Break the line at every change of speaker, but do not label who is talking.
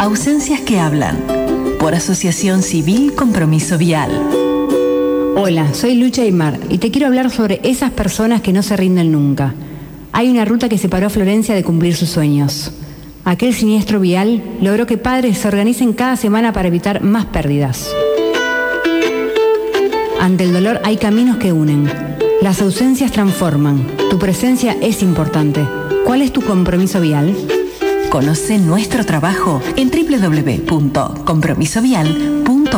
Ausencias que hablan. Por Asociación Civil Compromiso Vial.
Hola, soy Lucha Aymar y te quiero hablar sobre esas personas que no se rinden nunca. Hay una ruta que separó a Florencia de cumplir sus sueños. Aquel siniestro vial logró que padres se organicen cada semana para evitar más pérdidas. Ante el dolor hay caminos que unen. Las ausencias transforman. Tu presencia es importante. ¿Cuál es tu compromiso vial?
Conoce nuestro trabajo en www.compromisovial.org.